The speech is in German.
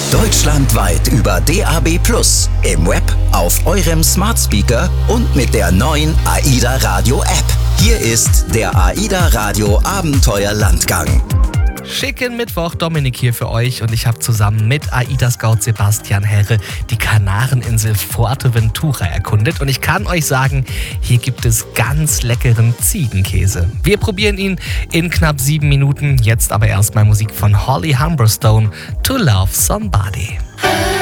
Deutschlandweit über DAB+, im Web, auf eurem Smart Speaker und mit der neuen AIDA Radio App. Hier ist der AIDA Radio Abenteuerlandgang. Schicken Mittwoch, Dominik hier für euch und ich habe zusammen mit AIDA-Scout Sebastian Herre die Kanareninsel Fuerteventura erkundet und ich kann euch sagen, hier gibt es ganz leckeren Ziegenkäse. Wir probieren ihn in knapp 7 Minuten, jetzt aber erstmal Musik von Holly Humberstone, To Love Somebody.